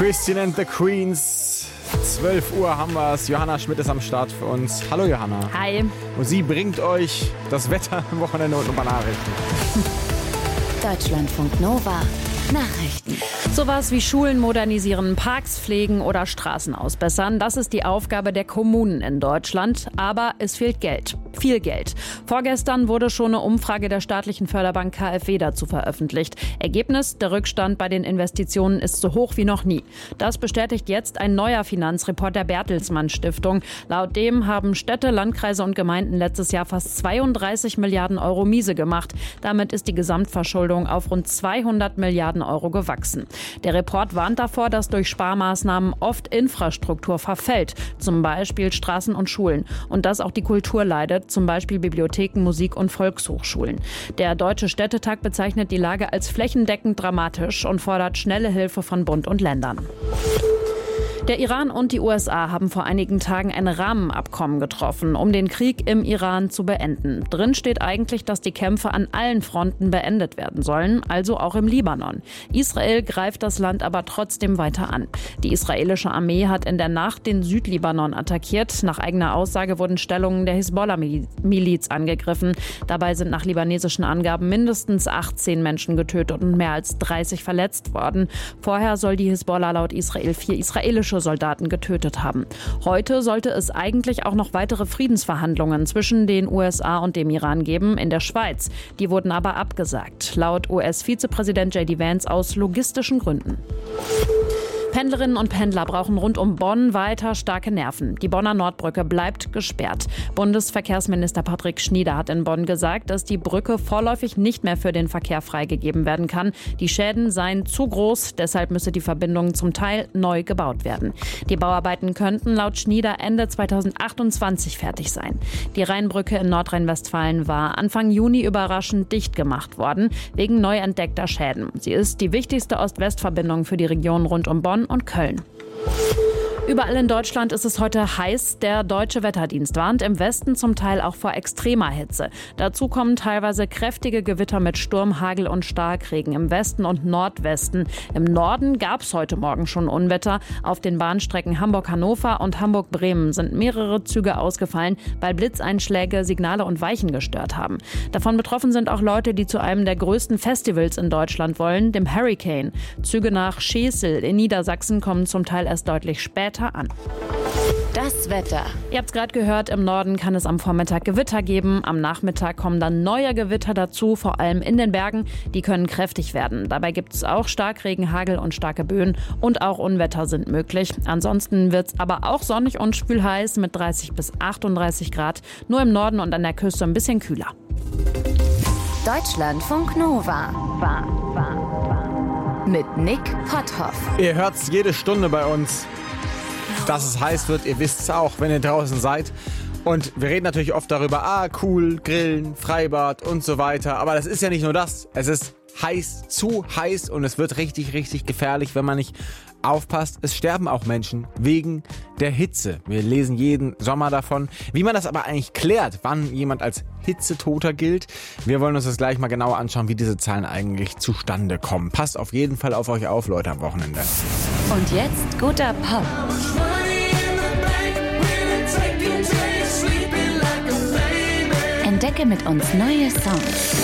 Christine and the Queens. 12 Uhr haben wir es. Johanna Schmidt ist am Start für uns. Hallo Johanna. Hi. Und sie bringt euch das Wetter am Wochenende und ein paar Nachrichten. Deutschlandfunk Nova. Nachrichten. Sowas wie Schulen modernisieren, Parks pflegen oder Straßen ausbessern, das ist die Aufgabe der Kommunen in Deutschland. Aber es fehlt Geld. Viel Geld. Vorgestern wurde schon eine Umfrage der staatlichen Förderbank KfW dazu veröffentlicht. Ergebnis: Der Rückstand bei den Investitionen ist so hoch wie noch nie. Das bestätigt jetzt ein neuer Finanzreport der Bertelsmann Stiftung. Laut dem haben Städte, Landkreise und Gemeinden letztes Jahr fast 32 Milliarden Euro miese gemacht. Damit ist die Gesamtverschuldung auf rund 200 Milliarden Euro gewachsen. Der Report warnt davor, dass durch Sparmaßnahmen oft Infrastruktur verfällt, zum Beispiel Straßen und Schulen, und dass auch die Kultur leidet, zum Beispiel Bibliotheken, Musik- und Volkshochschulen. Der Deutsche Städtetag bezeichnet die Lage als flächendeckend dramatisch und fordert schnelle Hilfe von Bund und Ländern. Der Iran und die USA haben vor einigen Tagen ein Rahmenabkommen getroffen, um den Krieg im Iran zu beenden. Drin steht eigentlich, dass die Kämpfe an allen Fronten beendet werden sollen, also auch im Libanon. Israel greift das Land aber trotzdem weiter an. Die israelische Armee hat in der Nacht den Südlibanon attackiert. Nach eigener Aussage wurden Stellungen der Hisbollah-Miliz angegriffen. Dabei sind nach libanesischen Angaben mindestens 18 Menschen getötet und mehr als 30 verletzt worden. Vorher soll die Hisbollah laut Israel 4 israelische Soldaten getötet haben. Heute sollte es eigentlich auch noch weitere Friedensverhandlungen zwischen den USA und dem Iran geben in der Schweiz. Die wurden aber abgesagt, laut US-Vizepräsident J.D. Vance aus logistischen Gründen. Pendlerinnen und Pendler brauchen rund um Bonn weiter starke Nerven. Die Bonner Nordbrücke bleibt gesperrt. Bundesverkehrsminister Patrick Schnieder hat in Bonn gesagt, dass die Brücke vorläufig nicht mehr für den Verkehr freigegeben werden kann. Die Schäden seien zu groß, deshalb müsse die Verbindung zum Teil neu gebaut werden. Die Bauarbeiten könnten laut Schnieder Ende 2028 fertig sein. Die Rheinbrücke in Nordrhein-Westfalen war Anfang Juni überraschend dicht gemacht worden, wegen neu entdeckter Schäden. Sie ist die wichtigste Ost-West-Verbindung für die Region rund um Bonn und Köln. Überall in Deutschland ist es heute heiß. Der Deutsche Wetterdienst warnt im Westen zum Teil auch vor extremer Hitze. Dazu kommen teilweise kräftige Gewitter mit Sturm, Hagel und Starkregen im Westen und Nordwesten. Im Norden gab es heute Morgen schon Unwetter. Auf den Bahnstrecken Hamburg-Hannover und Hamburg-Bremen sind mehrere Züge ausgefallen, weil Blitzeinschläge Signale und Weichen gestört haben. Davon betroffen sind auch Leute, die zu einem der größten Festivals in Deutschland wollen, dem Hurricane. Züge nach Schesel in Niedersachsen kommen zum Teil erst deutlich später an. Das Wetter. Ihr habt es gerade gehört, im Norden kann es am Vormittag Gewitter geben. Am Nachmittag kommen dann neue Gewitter dazu, vor allem in den Bergen. Die können kräftig werden. Dabei gibt es auch Starkregen, Hagel und starke Böen. Und auch Unwetter sind möglich. Ansonsten wird es aber auch sonnig und schwül-heiß mit 30 bis 38 Grad. Nur im Norden und an der Küste ein bisschen kühler. Deutschlandfunk Nova. Mit Nick Potthoff. Ihr hört es jede Stunde bei uns, dass es heiß wird. Ihr wisst es auch, wenn ihr draußen seid. Und wir reden natürlich oft darüber, cool, Grillen, Freibad und so weiter. Aber das ist ja nicht nur das. Es ist heiß, zu heiß, und es wird richtig, richtig gefährlich, wenn man nicht aufpasst. Es sterben auch Menschen wegen der Hitze. Wir lesen jeden Sommer davon. Wie man das aber eigentlich klärt, wann jemand als Hitzetoter gilt, wir wollen uns das gleich mal genauer anschauen, wie diese Zahlen eigentlich zustande kommen. Passt auf jeden Fall auf euch auf, Leute, am Wochenende. Und jetzt guter Pop. Entdecke mit uns neue Songs.